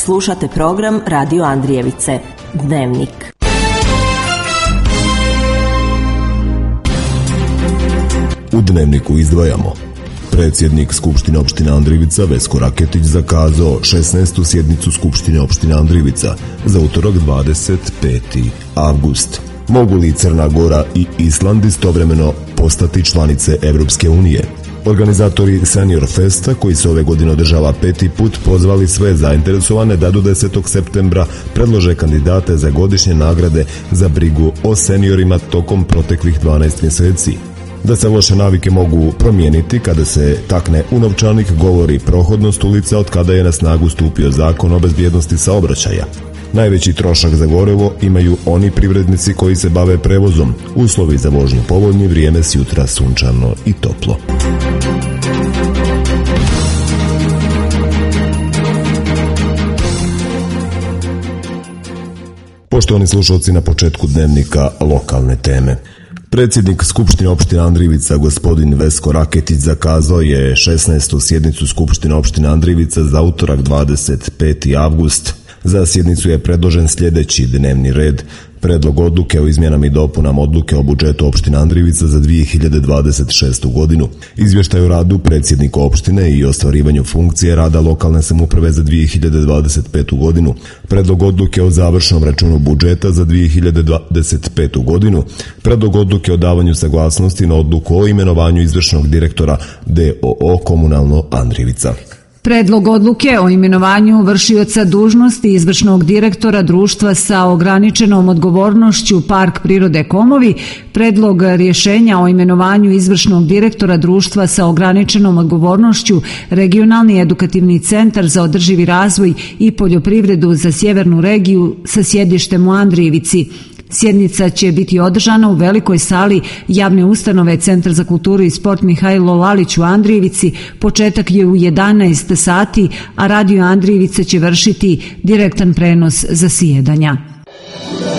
Slušate program Radio Andrijevice, Dnevnik. U Dnevniku izdvajamo: predsjednik Skupštine opštine Andrijevica Vesko Raketić zakazao 16. sjednicu Skupštine opštine Andrijevica za utorak 25. avgust. Mogu li Crna Gora i Island istovremeno postati članice Evropske unije? Organizatori Senior Festa, koji se ove godine održava 5. put, pozvali sve zainteresovane da do 10. septembra predlože kandidate za godišnje nagrade za brigu o seniorima tokom proteklih 12 mjeseci. Da se loše navike mogu promijeniti kada se takne u novčanik, govori prohodnost ulica od kada je na snagu stupio zakon o bezbjednosti saobraćaja. Najveći trošak za gorivo imaju oni privrednici koji se bave prevozom. Uslovi za vožnju povoljni, vrijeme s jutra sunčano i toplo. Poštovani slušalci, na početku Dnevnika lokalne teme. Predsjednik Skupštine opštine Andrijevica gospodin Vesko Raketić zakazao je 16. sjednicu Skupštine opštine Andrijevica za utorak 25. avgust. Za sjednicu je predložen sljedeći dnevni red: predlog odluke o izmjenama i dopunama odluke o budžetu opštine Andrijevica za 2026. godinu, izvještaj o radu predsjednika opštine i ostvarivanju funkcije rada lokalne samouprave za 2025. godinu, predlog odluke o završnom računu budžeta za 2025. godinu, predlog odluke o davanju saglasnosti na odluku o imenovanju izvršnog direktora d.o.o. Komunalno Andrijevica. Predlog odluke o imenovanju vršioca dužnosti izvršnog direktora društva sa ograničenom odgovornošću Park prirode Komovi, predlog rješenja o imenovanju izvršnog direktora društva sa ograničenom odgovornošću Regionalni edukativni centar za održivi razvoj i poljoprivredu za sjevernu regiju sa sjedištem u Andrijevici. Sjednica će biti održana u velikoj sali javne ustanove Centar za kulturu i sport Mihajlo Lalić u Andrijevici. Početak je u 11 sati, a Radio Andrijevica će vršiti direktan prenos zasjedanja.